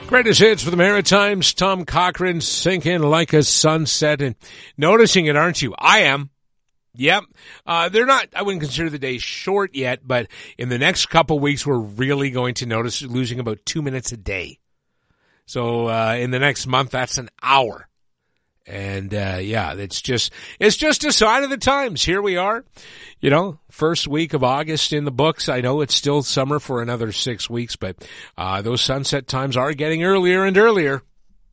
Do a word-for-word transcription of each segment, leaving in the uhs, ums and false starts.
Greatest hits for the Maritimes. Tom Cochrane, sinking like a sunset, and noticing it, aren't you? I am. Yep. Uh, they're not, I wouldn't consider the day short yet, but in the next couple weeks, we're really going to notice losing about two minutes a day. So, uh, in the next month, that's an hour. And, uh, yeah, it's just, it's just a sign of the times. Here we are, you know, first week of August in the books. I know it's still summer for another six weeks, but, uh, those sunset times are getting earlier and earlier.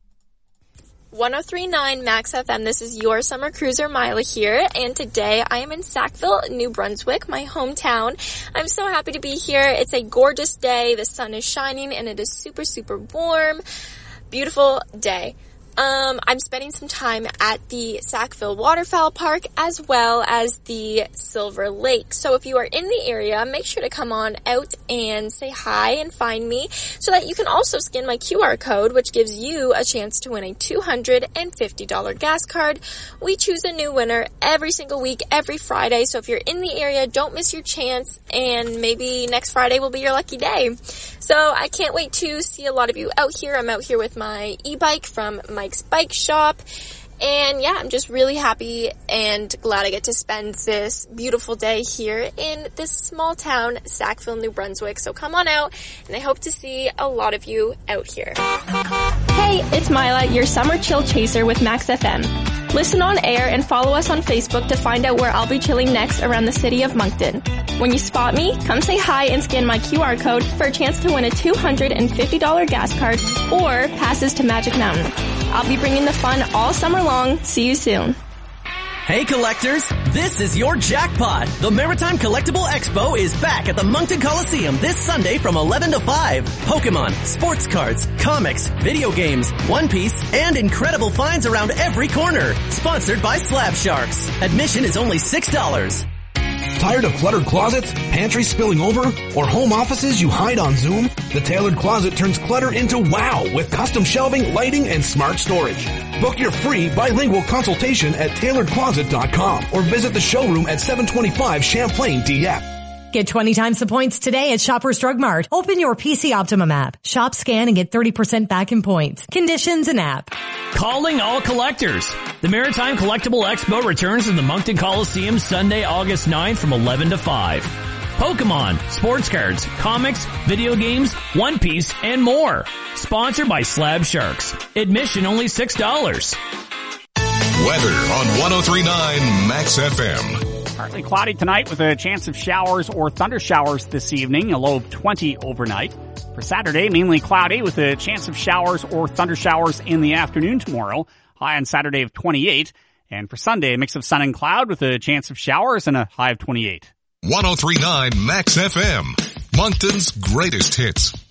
one oh three point nine Max F M. This is your summer cruiser, Mila here, and today I am in Sackville, New Brunswick, my hometown. I'm so happy to be here. It's a gorgeous day. The sun is shining and it is super, super warm. Beautiful day. Um, I'm spending some time at the Sackville Waterfowl Park as well as the Silver Lake. So if you are in the area, make sure to come on out and say hi and find me so that you can also scan my Q R code, which gives you a chance to win a two hundred fifty dollars gas card. We choose a new winner every single week, every Friday. So if you're in the area, don't miss your chance, and maybe next Friday will be your lucky day. So I can't wait to see a lot of you out here. I'm out here with my e-bike from Mike's Bike Shop. And yeah, I'm just really happy and glad I get to spend this beautiful day here in this small town, Sackville, New Brunswick. So come on out, and I hope to see a lot of you out here. Hey, it's Mila, your summer chill chaser with Max F M. Listen on air and follow us on Facebook to find out where I'll be chilling next around the city of Moncton. When you spot me, come say hi and scan my Q R code for a chance to win a two hundred fifty dollars gas card or passes to Magic Mountain. I'll be bringing the fun all summer long. See you soon. Hey collectors, this is your jackpot. The Maritime Collectible Expo is back at the Moncton Coliseum this Sunday from eleven to five. Pokemon, sports cards, comics, video games, One Piece, and incredible finds around every corner. Sponsored by Slab Sharks. Admission is only six dollars. Tired of cluttered closets, pantries spilling over, or home offices you hide on Zoom? The Tailored Closet turns clutter into wow with custom shelving, lighting, and smart storage. Book your free bilingual consultation at tailored closet dot com or visit the showroom at seven twenty-five Champlain D F. Get twenty times the points today at Shoppers Drug Mart. Open your P C Optimum app. Shop, scan, and get thirty percent back in points. Conditions and app. Calling all collectors. The Maritime Collectible Expo returns in the Moncton Coliseum Sunday, August ninth from eleven to five. Pokemon, sports cards, comics, video games, One Piece, and more. Sponsored by Slab Sharks. Admission only six dollars. Weather on one oh three point nine Max F M. Partly cloudy tonight with a chance of showers or thunder showers this evening, a low of twenty overnight. For Saturday, mainly cloudy with a chance of showers or thunder showers in the afternoon tomorrow, high on Saturday of twenty-eight. And for Sunday, a mix of sun and cloud with a chance of showers and a high of twenty-eight. one oh three point nine Max F M, Moncton's greatest hits.